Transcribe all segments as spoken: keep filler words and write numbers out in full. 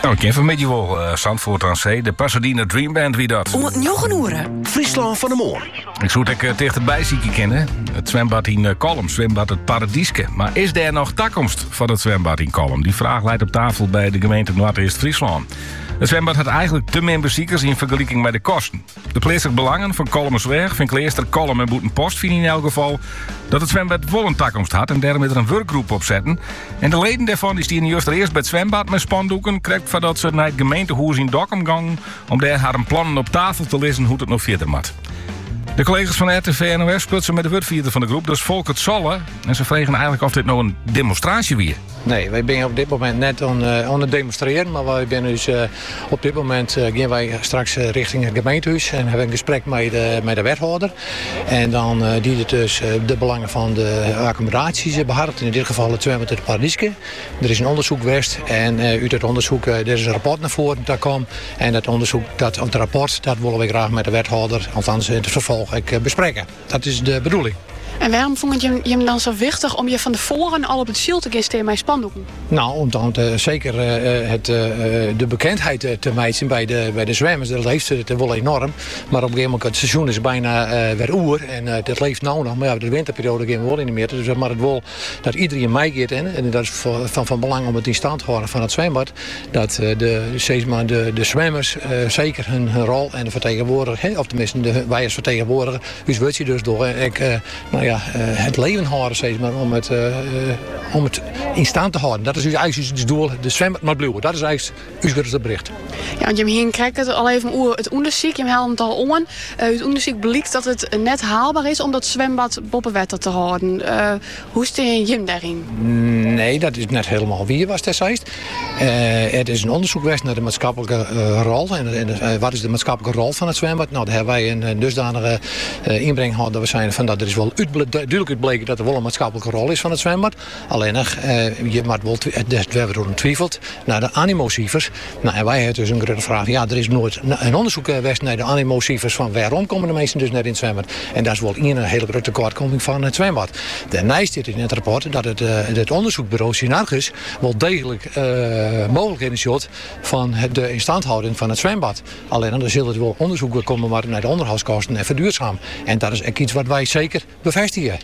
Nou, ik ken vanmiddag wel uh, Zandvoort aan Zee, de Pasadena Dream Band, wie dat? Om het nog een uren. Friesland van de Moor. Ik zou het uh, dichterbij zieken kennen. Het zwembad in uh, Kolm, zwembad het Paradieske. Maar is er nog toekomst van het zwembad in Kolm? Die vraag leidt op tafel bij de gemeente Noord-Eerst-Friesland. Het zwembad had eigenlijk te min bezoekers in vergelijking met de kosten. De plaatselijke belangen van Kolmersweg vind Kleester, Kolm en Boetenpost vinden in elk geval dat het zwembad wel een toekomst had en daarom er een werkgroep opzetten. En de leden daarvan die stien juist eerst bij het zwembad met spandoeken, kreeg voordat ze naar het gemeentehuis in Dokkum gingen om daar haar plannen op tafel te lezen hoe het nog verder moet. De collega's van R T V en N O S splitsen met de woordvoerder van de groep, dus Volkert Zolle. En ze vregen eigenlijk of dit nou een demonstratie weer. Nee, wij zijn op dit moment net aan, uh, aan het demonstreren. Maar wij zijn dus, uh, op dit moment uh, gaan wij straks uh, richting het gemeentehuis. En hebben een gesprek met de, met de wethouder. En dan uh, die het dus uh, de belangen van de accommodaties uh, behartigt. In dit geval het zwembad in het Paradieske. Er is een onderzoek geweest. En uh, uit het onderzoek uh, er is een rapport naar voren dat komt. En dat onderzoek, dat, het rapport, dat willen we graag met de wethouder. Althans in het vervolg uh, bespreken. Dat is de bedoeling. En waarom vond je hem dan zo wichtig om je van tevoren al op het ziel te kisten met spandoeken? Nou, om dan uh, zeker uh, het, uh, de bekendheid uh, te mijten bij de, bij de zwemmers. Dat leeft het uh, wel enorm. Maar op een gegeven moment, het seizoen is bijna uh, weer oer. En uh, dat leeft nou nog. Maar ja, de winterperiode gaan we wel in de meer. Dus maar het wil dat iedereen meegeeft. En dat is voor, van, van belang om het in stand te houden van het zwembad. Dat uh, de, zeg maar, de, de zwemmers uh, zeker hun, hun rol en de vertegenwoordiger, hè, of tenminste de, wij als vertegenwoordiger, dus weet je dus door. Ik, uh, nou ja, uh, het leven houden, zeg maar, om het, uh, om het in stand te houden. Dat is eigenlijk het doel. De zwembad moet blijven. Dat is eigenlijk uw grootste bericht. Ja, want je hier krijgt het al even over het onderzoek. Je haalt het al om. Uh, het onderzoek blijkt dat het net haalbaar is om dat zwembad boppenwetter te houden. Uh, hoe steen je daarin? Nee, dat is net helemaal wie was destijds. Uh, het is een onderzoek geweest naar de maatschappelijke uh, rol. En, en uh, wat is de maatschappelijke rol van het zwembad? Nou, daar hebben wij een, een dusdanige uh, inbreng gehad dat we zijn van dat er is wel uitble- duidelijk uitbleken dat er wel een maatschappelijke rol is van het zwembad. Alleen uh, je maar wel we hebben erom twijfeld naar de animosievers. Nou, en wij hebben dus een grote vraag. Ja, er is nooit een onderzoek geweest naar de animosievers van waarom komen de mensen dus net in het zwembad. En dat is wel een hele grote tekortkoming van het zwembad. Daarnaast zit in het rapport dat het, uh, het onderzoekbureau Synargus wel degelijk uh, mogelijkheden ziet van het, de instandhouding van het zwembad. Alleen dan zullen er wel onderzoeken komen maar naar de onderhoudskosten en verduurzaam. En dat is ook iets wat wij zeker bevestigen.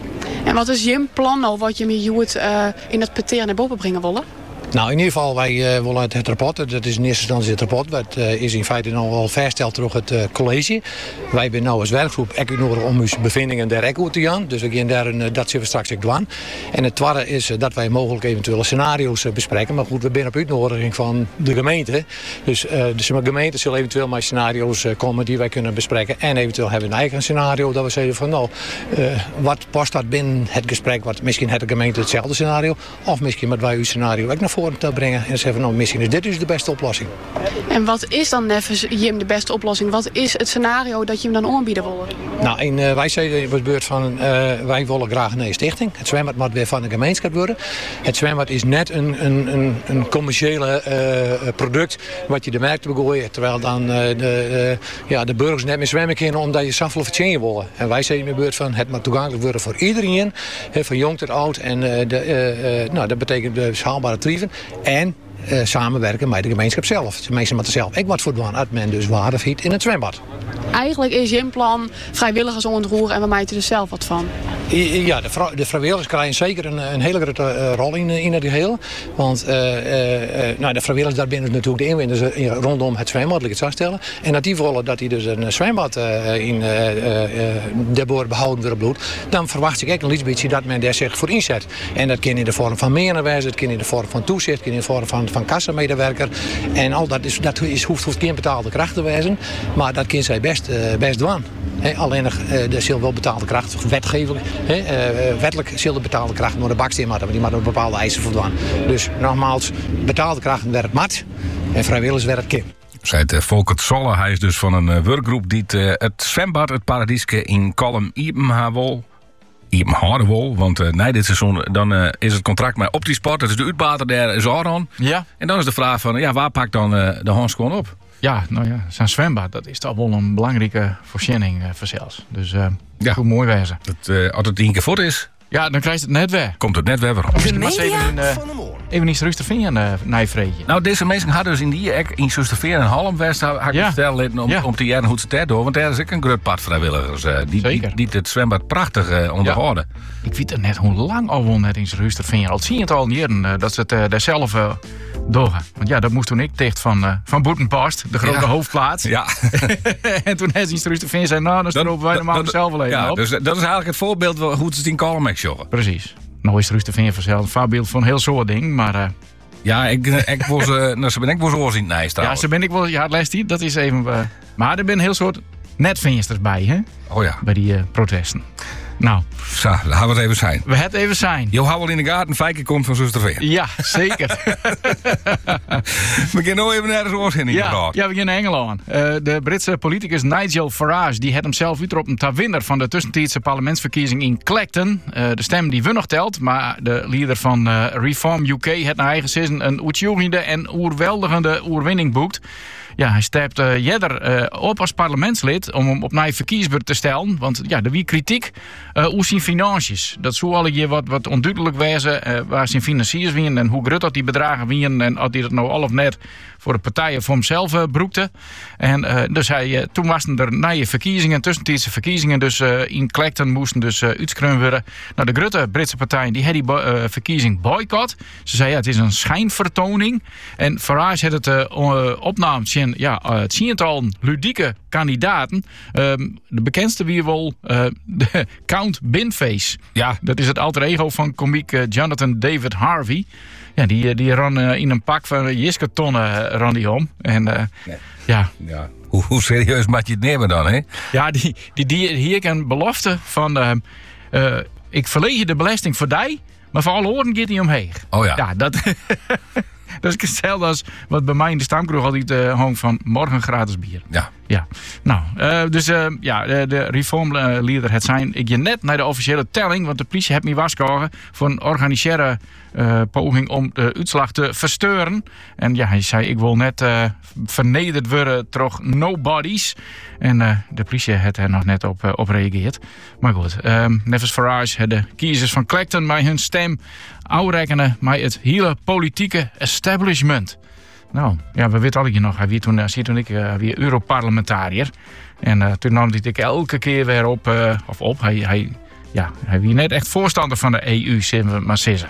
En wat is je plan nou wat je met uh, in het peteer naar boven brengen willen? Nou, in ieder geval, wij uh, willen het, het rapport, dat is in eerste instantie het rapport, dat uh, is in feite nou al vastgesteld door het uh, college. Wij zijn nou als werkgroep echt nodig om onze bevindingen daar ook te gaan. Dus we gaan daar een, dat zullen we straks ook doen. En het tweede is uh, dat wij mogelijk eventuele scenario's uh, bespreken. Maar goed, we zijn op uitnodiging van de gemeente. Dus, uh, dus de gemeente zal eventueel met scenario's uh, komen die wij kunnen bespreken. En eventueel hebben we een eigen scenario dat we zeggen van nou, uh, wat past dat binnen het gesprek? Wat, misschien heeft de gemeente hetzelfde scenario. Of misschien met wij uw scenario ook naar voren te brengen en zeggen nou misschien is dit dus de beste oplossing. En wat is dan even de beste oplossing? Wat is het scenario dat je hem dan aanbieden wil? Nou, en, uh, wij zeiden in het beurt van uh, wij willen graag een stichting. Het zwembad moet weer van de gemeenschap worden. Het zwembad is net een, een, een, een commerciële uh, product wat je de markt begooit, terwijl dan uh, de, uh, ja, de burgers net meer zwemmen kunnen omdat je zoveel verdienen willen. En wij zeiden in het beurt van het moet toegankelijk worden voor iedereen, he, van jong tot oud. En uh, de, uh, uh, nou, dat betekent dus haalbare tarieven. En uh, samenwerken met de gemeenschap zelf. De mensen moeten zelf ook wat voor doen als men dus waarde vindt in het zwembad. Eigenlijk is je plan vrijwilligers ontroeren en we maken er zelf wat van. Ja, de, vrou- de vrijwilligers krijgen zeker een, een hele grote uh, rol in, in het geheel. Want uh, uh, uh, nou, de vrijwilligers daar binnen natuurlijk de inwoners uh, rondom het zwembad, laat ik het zo stellen. En dat die willen dat die dus een zwembad uh, in uh, uh, de boer behouden worden bloed. Dan verwacht ik ook een beetje dat men daar zich voor inzet. En dat kan in de vorm van meerwerk, dat kan in de vorm van toezicht, kan in de vorm van, van kassamedewerker. En al dat, is, dat is, hoeft, hoeft geen betaalde kracht te wezen. Maar dat kan zij best, uh, best doen. He, alleen uh, er zal wel betaalde kracht, wetgevelijk, he, uh, wettelijk zal de betaalde kracht naar de baksteen moeten, maar die moeten bepaalde eisen voldoen. Dus nogmaals, betaalde kracht werkt mat en vrijwilligers werkt kim. Zei het uh, Volkert Zolle, hij is dus van een uh, werkgroep die het, uh, het zwembad, het Paradieske in Kolm, Iepenhavol. Iepen Hardewol, want uh, na dit seizoen dan uh, is het contract met Optisport, dat is de uitbater daar is Aron. Ja. En dan is de vraag van, ja, waar pakt dan uh, de handschoen op? Ja, nou ja, zijn zwembad, dat is toch wel een belangrijke voorziening uh, voor zelfs. Dus uh, ja, goed mooi wezen. Dat, uh, als het één keer voort is, ja, dan krijgt het net weer. Komt het net weer weer op. De media van de Moor. even in Ruisterveen uh, nijvreetje. Nou, deze mensen hadden dus in die ek in Zusterveer en Halmwest had ik Ja. vertellen om, Ja. om te jaren hoe ze het doen. Want daar is ook een groot pad vrijwilligers uh, die, die, die het zwembad prachtig uh, onderhouden. Ik weet er net hoe lang al wel net in Ruisterveen. Al zie je het al jaren uh, dat ze het uh, daar zelf uh, doen. Want ja, dat moest toen ik dicht van, uh, van Boetenpast, de grote Ja. hoofdplaats. Ja. En toen hij in Ruisterveen zei, nou, dan stropen wij normaal zelf wel even ja, op. dus dat is eigenlijk het voorbeeld van hoe het in Kalmex joggen. Precies. Nou is Ruisterveen vanzelf een voorbeeld van een heel soort ding, maar... Uh, Ja, ik, ik was, uh, nou, ze ben ik was oors in het Nijs ja, trouwens. zo ben ik wel... Ja, les die, dat is even... Uh, maar er ben een heel soort netvensters bij, hè? Oh ja, Bij die uh, protesten. Nou, zo, daar gaan we het even zijn. we het even zijn. Jo, hou wel in de gaten, Fijke komt van Zusterveen. Ja, zeker. We kunnen nou even naar de oors in ja, gehad. ja, we gaan naar Engeland. Uh, de Britse politicus Nigel Farage die had hem zelf uitgeroepen ter winnaar van de tussentijdse parlementsverkiezing in Clacton. Uh, de stem die we nog telt, maar de leider van uh, Reform U K had naar eigen zin een uitjoegende en oerweldigende oerwinning boekt. Ja, hij stept uh, jeder uh, op als parlementslid om hem op naar verkiesbeurt te stellen. Want ja, er wie kritiek uh, over zijn financiën. Dat zou al je wat, wat onduidelijk wezen uh, waar zijn financiers wien en hoe groot dat die bedragen wien en of die dat nou al of net voor de partijen voor hemzelf uh, broekte. En uh, dus hij, uh, toen was er na je verkiezingen, tussentijdse verkiezingen, dus uh, in Clacton moesten dus uh, uitskreun worden. Nou, de grote Britse partijen die had die uh, verkiezing boycott. Ze zei ja, het is een schijnvertoning. En Farage had het uh, opname zien, ja, uh, het tiental ludieke kandidaten. Um, de bekendste wie wel uh, de Count Binface. Ja. Dat is het alter ego van komiek uh, Jonathan David Harvey. Ja, die, die ran uh, in een pak van Jiske tonnen uh, ran die om. En uh, Nee. ja, Ja. Hoe, hoe serieus maak je het nemen dan, hè? ja die, die, die hier een belofte van uh, uh, ik verleeg je de belasting voor die, maar voor alle oren gaat hij omheen. Oh ja. Ja, dat, dat is hetzelfde als wat bij mij in de stamkroeg altijd uh, hong van morgen gratis bier. Ja. Ja, nou, uh, dus uh, ja, de, de reformleider het zijn. Ik je net naar de officiële telling, want de politie heeft me waarschuwen voor een organisaire uh, poging om de uitslag te versteuren. En ja, hij zei, ik wil net uh, vernederd worden door nobodies. En uh, de politie heeft er nog net op, uh, op reageerd. Maar goed, um, Nevers Farage had de kiezers van Clacton bij hun stem uitrekenen met het hele politieke establishment. Nou, ja, we weten allemaal nog. Hij wie toen, uh, zie toen ik uh, weer Europarlementariër. En uh, toen nam hij ik elke keer weer op, uh, of op. Hij, hij, ja, hij was net echt voorstander van de E U, zullen we maar zeggen.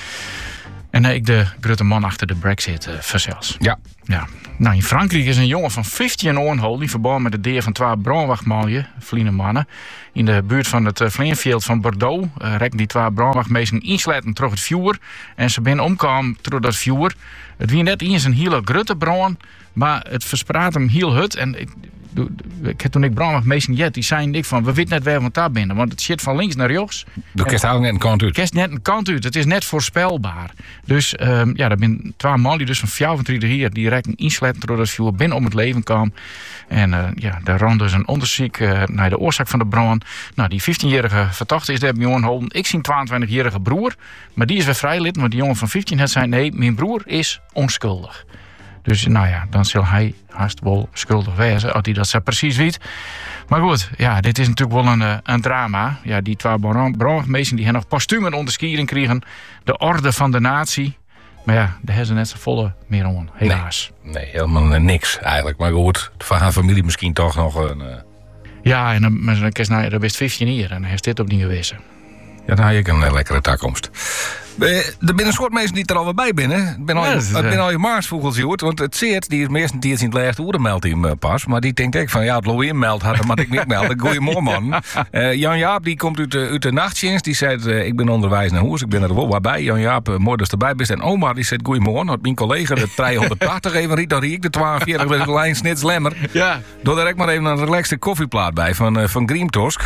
En uh, ik de grote man achter de Brexit uh, verzels. Ja. Ja. Nou, in Frankrijk is een jongen van vijftien jaar die verbonden met de deur van twee brandwachtmalje, vliende mannen. In de buurt van het uh, Vleenveld van Bordeaux uh, rekken die twee brandwachtmeesters insletten terug het vuur. En ze zijn omgekomen door dat vuur. Het wie net eens een hele grote brand, maar het verspreidt hem heel hut. En ik, ik heb toen ik brandwachtmeesters jet, die zei ik van, we weten net waar we daar binnen, want het shit van links naar rechts. De kerst halen net een kant uit. Kerst net een kant uit. Het is net voorspelbaar. Dus um, ja, er zijn twee man die dus van vijfentwintig hier die rekken insletten door dat vuur binnen om het leven kwam. En uh, ja, daar rond dus een onderzoek uh, naar de oorzaak van de brand. Nou, die vijftienjarige verdachte is daar bij jongen houden. Ik zie een tweeëntwintigjarige broer, maar die is weer vrijlid, want die jongen van vijftien had zei, nee, mijn broer is onschuldig. Dus nou ja, dan zal hij haast wel schuldig wezen, als hij dat zo precies weet. Maar goed, ja, dit is natuurlijk wel een, een drama. Ja, die twee brandweermeesters die hebben nog postuum een onderscheiding kregen. De orde van de natie. Maar ja, daar hebben ze net z'n volle meer om, helaas. Nee, nee, helemaal niks eigenlijk. Maar goed, van haar familie misschien toch nog een... Uh... Ja, en dan, dan is nou, dat best vijftien jaar en hij is dit opnieuw geweest. Ja, dan heb ik een uh, lekkere toekomst. Uh, er zijn een soort mensen die er al wel bij binnen. Het ben al, Ja, je, dat is, het ben uh... al je maarsvogels, joh. Want het zeert, die is meestal die is in het laatste uur meldt hij hem uh, pas. Maar die denkt ook van, ja, het Louis meldt, had maar ik niet melden. Goeiemorgen, man. Uh, Jan Jaap, die komt uit, uh, uit de nachtdienst. Die zei, uh, ik ben onderwijs naar Hoes. Ik ben er wel wat bij. Jan Jaap, uh, mooi dat je erbij bent. En oma, die zei, goeiemorgen. Had mijn collega de driehonderdtachtig even riet. Dan riek ik de tweeënveertig met een lijn snits lemmer. Ja. Doe er ook maar even een relaxte koffieplaat bij van, uh, van Griemtosk.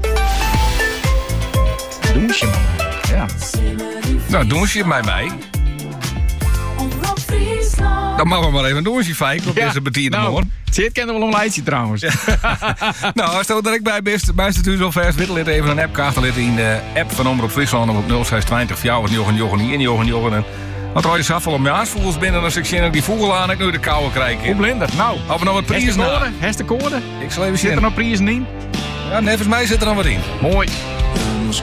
Doen ze maar. Ja. Nou, doen ze bij mij. Dan maken we maar even een doorsje fijn op deze betierde nou, morgen. Zit kennen we wel een lijstje trouwens. Ja. Nou, als je er direct bij bent, bij het u zo vers, wittelid even een app kaartelid in de app van Omroep Friesland op nul zes twintig voor jou wat jochen jochen hier jochen jochen en wat rij je zaf om je aansvogels binnen als ik zie die vogel aan ik nu de koude krijg in. Hoe blinder? Nou, of we nog wat prijzen Hester koorden? Ik zal even Zit er zien. nog prijzen in? Ja, nevens mij zit er dan wat in. Mooi.